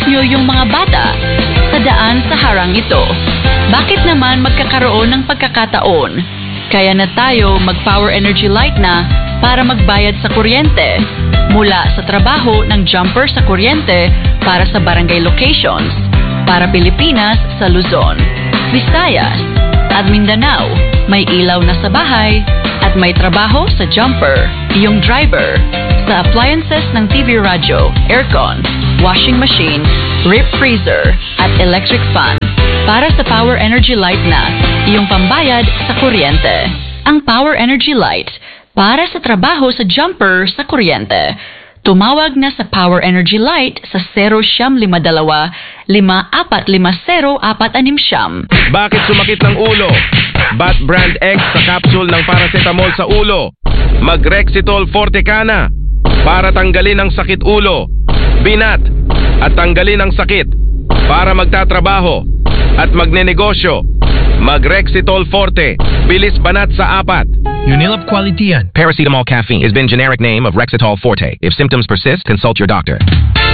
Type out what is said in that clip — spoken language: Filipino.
nyo yung mga bata sa daan sa harang ito. Bakit naman magkakaroon ng pagkakataon? Kaya na tayo mag-Power Energy Light na para magbayad sa kuryente. Mula sa trabaho ng jumper sa kuryente para sa barangay locations. Para Pilipinas sa Luzon, Visayas at Mindanao. May ilaw na sa bahay at may trabaho sa jumper, iyong driver, sa appliances ng TV radyo, aircon, washing machine, rip freezer at electric fan. Para sa Power Energy Light na, iyong pambayad sa kuryente. Ang Power Energy Light para sa trabaho sa jumper sa kuryente. Tumawag na sa Power Energy Light sa 0952-5450-469. Bakit sumakit ng ulo? Bat Brand X sa capsule ng paracetamol sa ulo. Mag-Rexitol Forte ka na para tanggalin ang sakit ulo, binat at tanggalin ang sakit. Para magtatrabaho at magnenegosyo. Mag-Rexitol Forte. Bilis banat sa 4. Unilab quality yan. Paracetamol caffeine has been generic name of Rexitol Forte. If symptoms persist, consult your doctor.